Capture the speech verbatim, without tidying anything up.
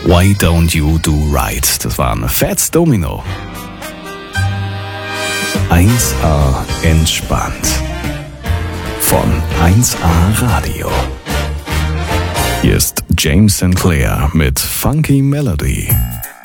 Why Don't You Do Right? Das waren Fats Domino. eins A entspannt. Von eins A Radio. Hier ist James Sinclair mit Funky Melody.